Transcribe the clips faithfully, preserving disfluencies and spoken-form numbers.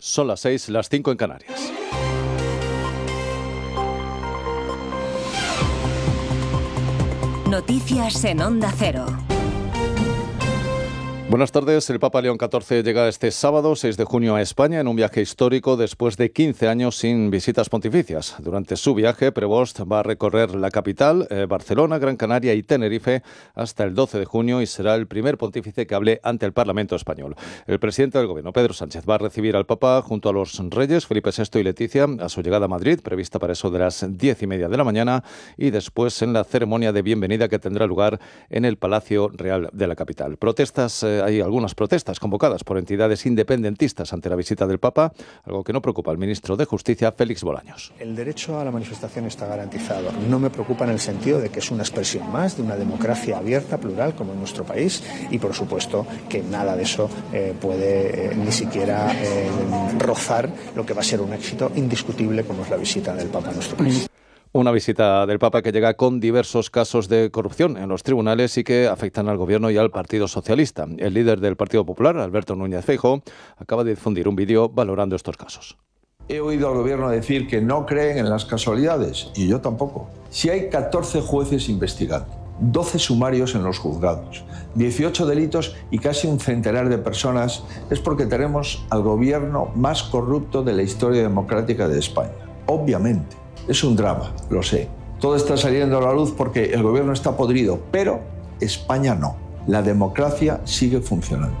Son las seis, las cinco en Canarias. Noticias en Onda Cero. Buenas tardes. El Papa León catorce llega este sábado, seis de junio, a España en un viaje histórico después de quince años sin visitas pontificias. Durante su viaje, Prevost va a recorrer la capital, eh, Barcelona, Gran Canaria y Tenerife hasta el doce de junio y será el primer pontífice que hable ante el Parlamento español. El presidente del Gobierno, Pedro Sánchez, va a recibir al Papa junto a los reyes Felipe sexto y Leticia a su llegada a Madrid, prevista para eso de las diez y media de la mañana, y después en la ceremonia de bienvenida que tendrá lugar en el Palacio Real de la capital. Protestas eh, Hay algunas protestas convocadas por entidades independentistas ante la visita del Papa, algo que no preocupa al ministro de Justicia, Félix Bolaños. El derecho a la manifestación está garantizado. No me preocupa en el sentido de que es una expresión más de una democracia abierta, plural, como en nuestro país, y por supuesto que nada de eso eh, puede eh, ni siquiera eh, rozar lo que va a ser un éxito indiscutible como es la visita del Papa a nuestro país. Una visita del Papa que llega con diversos casos de corrupción en los tribunales y que afectan al Gobierno y al Partido Socialista. El líder del Partido Popular, Alberto Núñez Feijóo, acaba de difundir un vídeo valorando estos casos. He oído al Gobierno decir que no creen en las casualidades, y yo tampoco. Si hay catorce jueces investigando, doce sumarios en los juzgados, dieciocho delitos y casi un centenar de personas, es porque tenemos al Gobierno más corrupto de la historia democrática de España. Obviamente. Es un drama, lo sé. Todo está saliendo a la luz porque el gobierno está podrido, pero España no. La democracia sigue funcionando.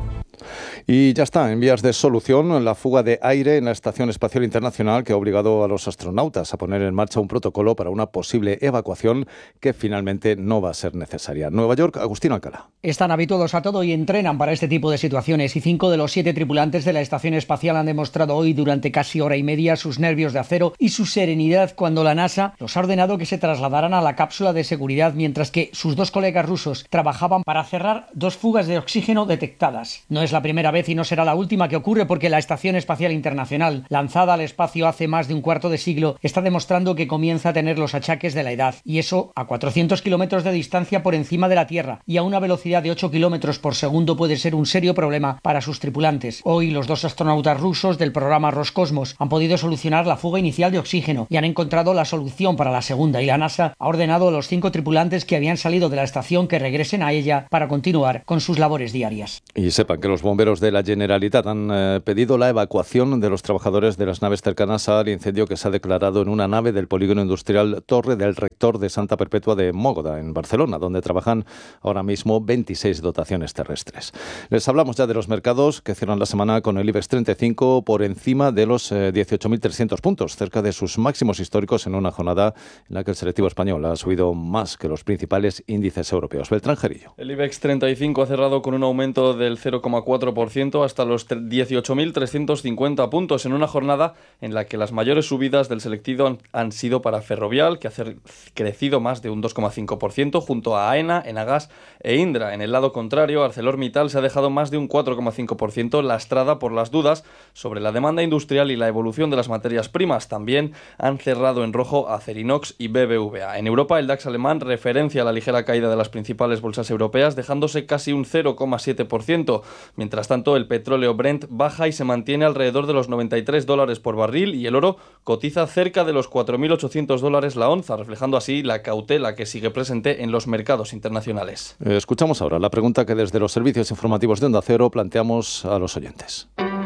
Y ya está, en vías de solución, la fuga de aire en la Estación Espacial Internacional que ha obligado a los astronautas a poner en marcha un protocolo para una posible evacuación que finalmente no va a ser necesaria. Nueva York, Agustín Alcalá. Están habituados a todo y entrenan para este tipo de situaciones y cinco de los siete tripulantes de la Estación Espacial han demostrado hoy durante casi hora y media sus nervios de acero y su serenidad cuando la NASA los ha ordenado que se trasladaran a la cápsula de seguridad mientras que sus dos colegas rusos trabajaban para cerrar dos fugas de oxígeno detectadas. No es la primera vez y no será la última que ocurre porque la Estación Espacial Internacional, lanzada al espacio hace más de un cuarto de siglo, está demostrando que comienza a tener los achaques de la edad, y eso a cuatrocientos kilómetros de distancia por encima de la Tierra y a una velocidad de ocho kilómetros por segundo puede ser un serio problema para sus tripulantes. Hoy los dos astronautas rusos del programa Roscosmos han podido solucionar la fuga inicial de oxígeno y han encontrado la solución para la segunda, y la NASA ha ordenado a los cinco tripulantes que habían salido de la estación que regresen a ella para continuar con sus labores diarias. Y sepan que los bomberos de la Generalitat han eh, pedido la evacuación de los trabajadores de las naves cercanas al incendio que se ha declarado en una nave del polígono industrial Torre del Rector de Santa Perpetua de Mógoda, en Barcelona, donde trabajan ahora mismo veintiséis dotaciones terrestres. Les hablamos ya de los mercados que cierran la semana con el IBEX treinta y cinco por encima de los eh, dieciocho mil trescientos puntos, cerca de sus máximos históricos en una jornada en la que el selectivo español ha subido más que los principales índices europeos. Beltrán Gerillo. El IBEX treinta y cinco ha cerrado con un aumento del cero coma cuatro por ciento hasta los dieciocho mil trescientos cincuenta puntos en una jornada en la que las mayores subidas del selectivo han, han sido para Ferrovial, que ha crecido más de un dos coma cinco por ciento, junto a AENA, Enagas e Indra. En el lado contrario, ArcelorMittal se ha dejado más de un cuatro coma cinco por ciento, lastrada por las dudas sobre la demanda industrial y la evolución de las materias primas. También han cerrado en rojo Acerinox y B B V A. En Europa, el DAX alemán referencia la ligera caída de las principales bolsas europeas, dejándose casi un cero coma siete por ciento. Mientras tanto, el petróleo Brent baja y se mantiene alrededor de los noventa y tres dólares por barril, y el oro cotiza cerca de los cuatro mil ochocientos dólares la onza, reflejando así la cautela que sigue presente en los mercados internacionales. Escuchamos ahora la pregunta que desde los servicios informativos de Onda Cero planteamos a los oyentes.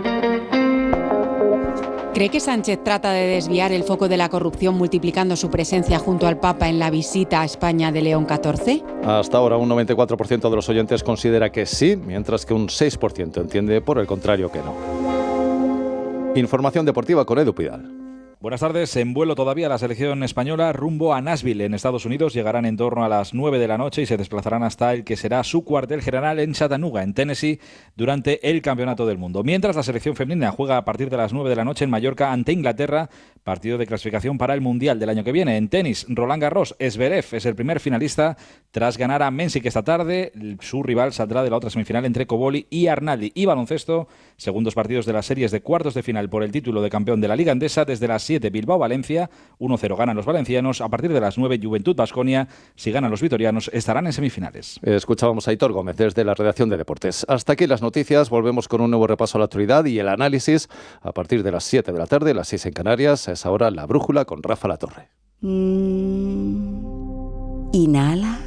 ¿Cree que Sánchez trata de desviar el foco de la corrupción multiplicando su presencia junto al Papa en la visita a España de León catorce? Hasta ahora un noventa y cuatro por ciento de los oyentes considera que sí, mientras que un seis por ciento entiende por el contrario que no. Información deportiva con Edu Pidal. Buenas tardes. En vuelo todavía la selección española rumbo a Nashville, en Estados Unidos. Llegarán en torno a las nueve de la noche y se desplazarán hasta el que será su cuartel general en Chattanooga, en Tennessee, durante el Campeonato del Mundo. Mientras, la selección femenina juega a partir de las nueve de la noche en Mallorca ante Inglaterra, partido de clasificación para el Mundial del año que viene. En tenis, Roland Garros, Zverev es el primer finalista tras ganar a Mensik esta tarde. Su rival saldrá de la otra semifinal entre Cobolli y Arnaldi. Y baloncesto, segundos partidos de las series de cuartos de final por el título de campeón de la Liga Endesa desde las siete siete Bilbao-Valencia, uno cero ganan los valencianos. A partir de las nueve Juventud-Baskonia, si ganan los vitorianos, estarán en semifinales. Escuchábamos a Aitor Gómez desde la redacción de Deportes. Hasta aquí las noticias, volvemos con un nuevo repaso a la actualidad y el análisis a partir de las siete de la tarde, las seis en Canarias. Es ahora La Brújula con Rafa Latorre. Mm, inhala.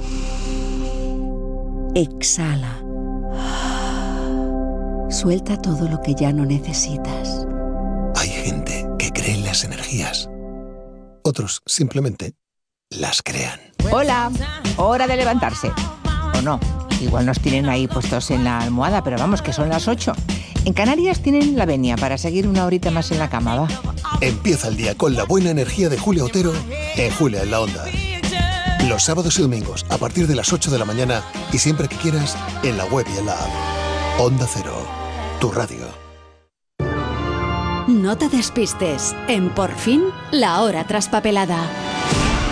Exhala. Suelta todo lo que ya no necesitas. Hay gente que cree en las energías. Otros simplemente las crean. Hola, hora de levantarse. O no, igual nos tienen ahí puestos en la almohada, pero vamos, que son las ocho. En Canarias tienen la venia para seguir una horita más en la cama, va. Empieza el día con la buena energía de Julia Otero en Julia en la Onda. Los sábados y domingos a partir de las ocho de la mañana y siempre que quieras en la web y en la app. Onda Cero, tu radio. No te despistes. En Por Fin, la hora traspapelada.